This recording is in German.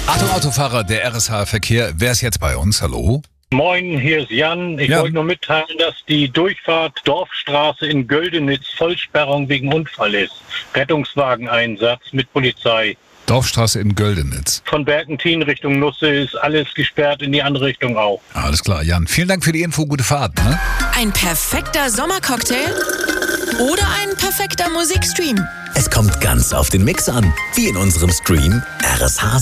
Achtung, Autofahrer, der RSH-Verkehr. Wer ist jetzt bei uns? Hallo? Moin, hier ist Jan. Ich wollte nur mitteilen, dass die Durchfahrt Dorfstraße in Göldenitz Vollsperrung wegen Unfall ist. Rettungswageneinsatz mit Polizei. Dorfstraße in Göldenitz. Von Berkentin Richtung Nusse ist alles gesperrt, in die andere Richtung auch. Alles klar, Jan. Vielen Dank für die Info. Gute Fahrt. Ne? Ein perfekter Sommercocktail oder ein perfekter Musikstream? Es kommt ganz auf den Mix an, wie in unserem Stream RSH